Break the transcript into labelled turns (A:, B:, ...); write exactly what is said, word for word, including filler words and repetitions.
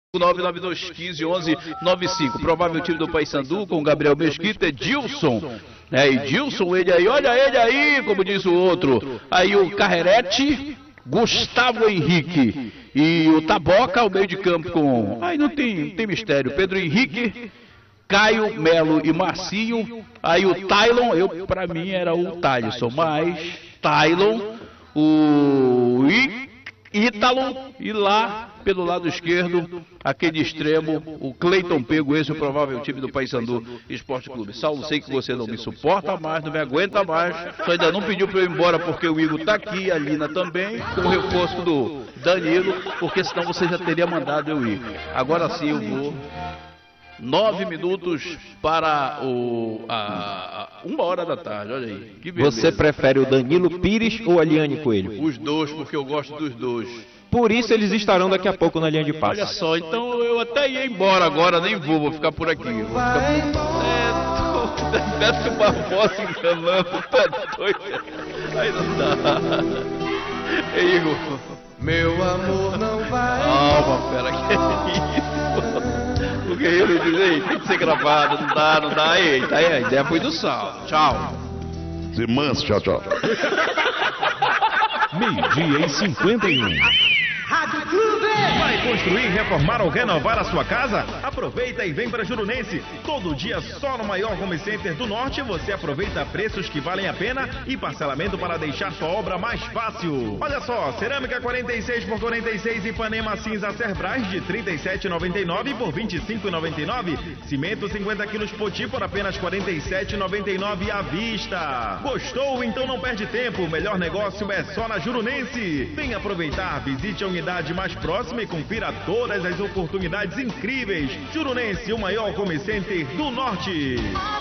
A: nove nove dois um cinco, onze nove cinco. Provável time do Paysandu com Gabriel Mesquita, Edilson. É, Edilson, ele aí, olha ele aí, como diz o outro. Aí o Carrerete, Gustavo Henrique. E o Taboca, o meio de campo com... Aí não tem, não tem mistério. Pedro Henrique, Caio, Melo e Marcinho. Aí o Tailon, eu, pra mim era o Thalisson, mas Tailon, o Ítalo e lá pelo lado esquerdo, aquele extremo, o Cleiton Pego, esse é o provável time do Paysandu Esporte Clube. Saulo, sei que você não me suporta mais, não me aguenta mais, só ainda não pediu para eu ir embora porque o Igor tá aqui, a Lina também, com o reforço do Danilo, porque senão você já teria mandado eu ir. Agora sim eu vou. Nove minutos para o, a, a, uma hora da tarde, olha aí. Que beleza.
B: Você prefere o Danilo Pires ou a Liane Coelho?
A: Os dois, porque eu gosto dos dois.
B: Por isso eles estarão daqui a pouco na linha de passe.
A: Olha só, então eu até ia embora agora, nem vou, vou ficar por aqui. Vou ficar... É, Beto Barbosa enganando, tá doido. Aí não dá. Ei, Igor.
C: Meu amor não vai.
A: Calma, pera, que isso? O que ele diz aí? Tem que ser gravado, não dá, não dá. Aí, tá aí, a ideia foi do Sal. Tchau.
D: Irmãs, tchau, tchau.
E: Meio-dia e cinquenta e um. Vai construir, reformar ou renovar a sua casa? Aproveita e vem para Jurunense. Todo dia só no maior home center do norte você aproveita preços que valem a pena e parcelamento para deixar sua obra mais fácil. Olha só, cerâmica quarenta e seis por quarenta e seis e Ipanema cinza Cerbrais de trinta e sete reais e noventa e nove centavos por vinte e cinco reais e noventa e nove centavos. Cimento cinquenta quilos Poti por apenas quarenta e sete reais e noventa e nove centavos à vista. Gostou? Então não perde tempo. O melhor negócio é só na Jurunense. Vem aproveitar, visite a unidade mais próxima e confira todas as oportunidades incríveis. Jurunense, o maior home center do norte.